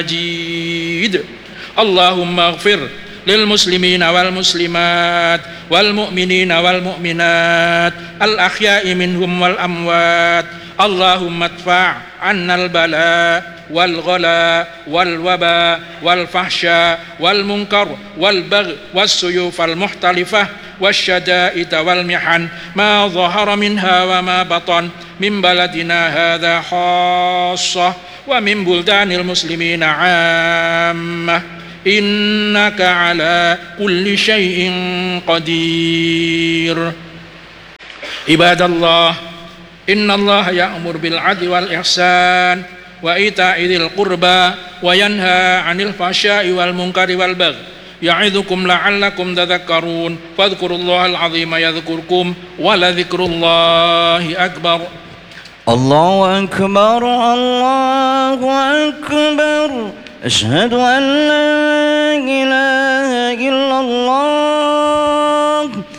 مجيد. اللهم اغفر للمسلمين والمسلمات والمؤمنين والمؤمنات الأحياء منهم والأموات. اللهم ادفع عنا البلاء والغلاء والوباء والفحشاء والمنكر والبغي والسيوف المختلفة والشدائد والمحن ما ظهر منها وما بطن من بلدنا هذا خاصة ومن بلدان المسلمين عامة، إنك على كل شيء قدير. عباد الله، إن الله يأمر بالعدل والإحسان وإيتاء ذي القربى وينهى عن الفحشاء والمنكر والبغي يعظكم لعلكم تذكرون. فاذكروا الله العظيم يذكركم ولذكر الله أكبر. الله أكبر الله أكبر. أشهد أن لا إله إلا الله